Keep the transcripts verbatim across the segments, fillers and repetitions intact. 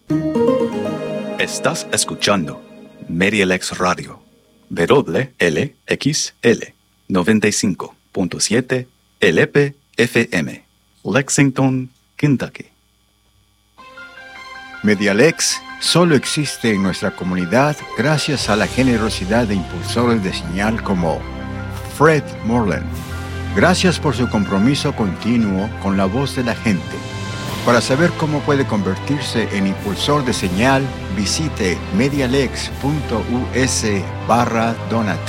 Estás escuchando MediaLex Radio, W L X L noventa y cinco punto siete L P F M, Lexington, Kentucky. MediaLex solo existe en nuestra comunidad gracias a la generosidad de impulsores de señal como Fred Moreland. Gracias por su compromiso continuo con la voz de la gente. Para saber cómo puede convertirse en impulsor de señal, visite medialex.us barra donate.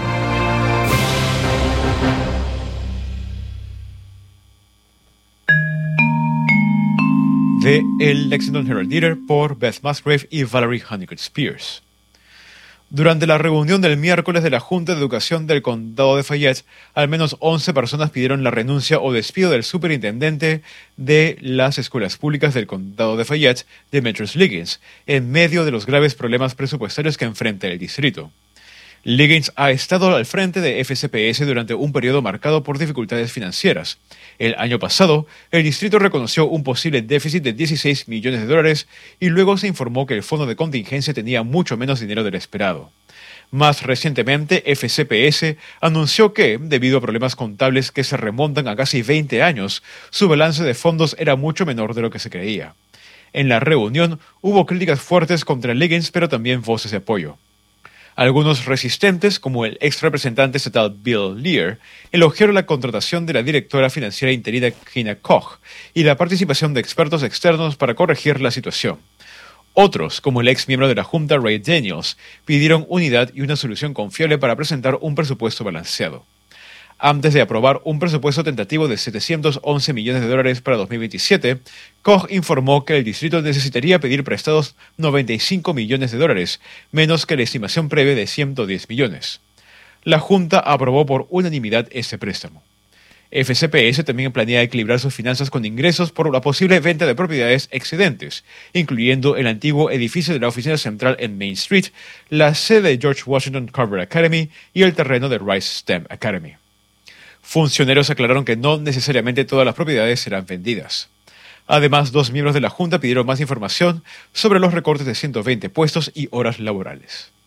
De el Lexington Herald Leader por Beth Musgrave y Valerie Honeycutt Spears. Durante la reunión del miércoles de la Junta de Educación del Condado de Fayette, al menos once personas pidieron la renuncia o despido del superintendente de las escuelas públicas del Condado de Fayette, Demetrius Liggins, en medio de los graves problemas presupuestarios que enfrenta el distrito. Liggins ha estado al frente de F C P S durante un periodo marcado por dificultades financieras. El año pasado, el distrito reconoció un posible déficit de dieciséis millones de dólares y luego se informó que el fondo de contingencia tenía mucho menos dinero del esperado. Más recientemente, F C P S anunció que, debido a problemas contables que se remontan a casi veinte años, su balance de fondos era mucho menor de lo que se creía. En la reunión hubo críticas fuertes contra Liggins, pero también voces de apoyo. Algunos resistentes, como el ex representante estatal Bill Lear, elogiaron la contratación de la directora financiera interina Gina Koch y la participación de expertos externos para corregir la situación. Otros, como el ex miembro de la Junta Ray Daniels, pidieron unidad y una solución confiable para presentar un presupuesto balanceado. Antes de aprobar un presupuesto tentativo de setecientos once millones de dólares para dos mil veintisiete, Koch informó que el distrito necesitaría pedir prestados noventa y cinco millones de dólares, menos que la estimación previa de ciento diez millones. La Junta aprobó por unanimidad ese préstamo. F C P S también planea equilibrar sus finanzas con ingresos por la posible venta de propiedades excedentes, incluyendo el antiguo edificio de la oficina central en Main Street, la sede de George Washington Carver Academy y el terreno de Rice STEM Academy. Funcionarios aclararon que no necesariamente todas las propiedades serán vendidas. Además, dos miembros de la Junta pidieron más información sobre los recortes de ciento veinte puestos y horas laborales.